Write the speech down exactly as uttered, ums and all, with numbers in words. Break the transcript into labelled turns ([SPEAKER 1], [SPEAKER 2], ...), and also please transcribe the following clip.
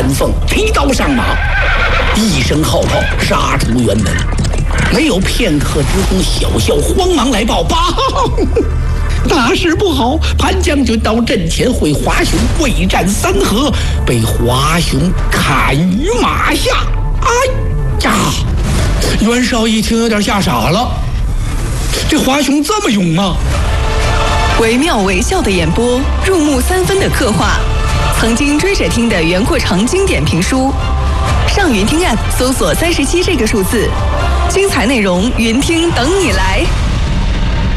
[SPEAKER 1] 丹凤提刀上马，一声号炮杀出辕门。没有片刻之功，小校慌忙来报：报，大事不好！潘将军到阵前会华雄未战三合，被华雄砍于马下。哎呀！袁绍一听有点吓傻了，这华雄这么勇吗？
[SPEAKER 2] 惟妙惟肖的演播，入木三分的刻画，曾经追着听的袁阔成经典评书。上云听 App 搜索三十七这个数字，精彩内容云听等你来。